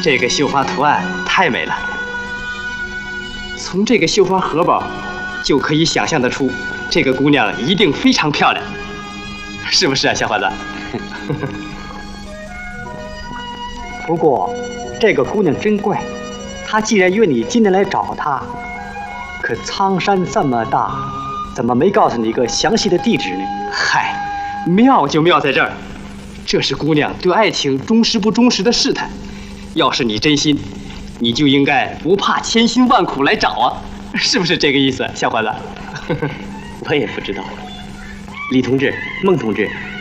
这个绣花图案太美了，从这个绣花荷包就可以想象得出，这个姑娘一定非常漂亮，是不是啊，小伙子？ 不过，这个姑娘真怪，她既然约你今天来找她，可苍山这么大，怎么没告诉你一个详细的地址呢？ 嗨，妙就妙在这儿，这是姑娘对爱情忠实不忠实的试探。要是你真心，你就应该不怕千辛万苦来找啊，是不是这个意思，小伙子？ 我也不知道。李同志、孟同志，